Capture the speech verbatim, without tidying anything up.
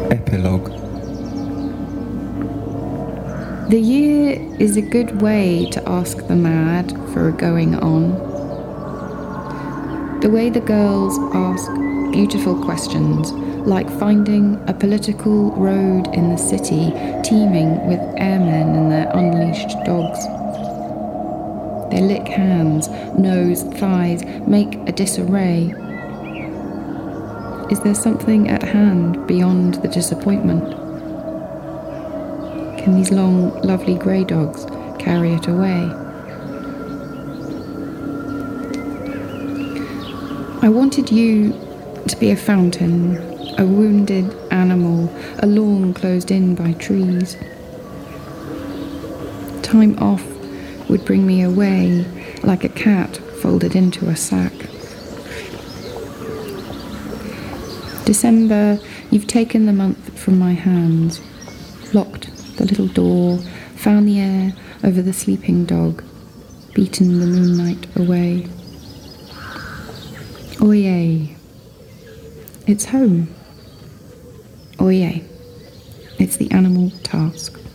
Epilogue. The year is a good way to ask the mad for a going on. The way the girls ask beautiful questions, like finding a political road in the city teeming with airmen and their unleashed dogs. They lick hands, nose, thighs, make a disarray. Is there something at hand beyond the disappointment? Can these long, lovely grey dogs carry it away? I wanted you to be a fountain, a wounded animal, a lawn closed in by trees. Time off would bring me away like a cat folded into a sack. December, you've taken the month from my hands, locked the little door, found the air over the sleeping dog, beaten the moonlight away. Oye, it's home. Oye, it's the animal task.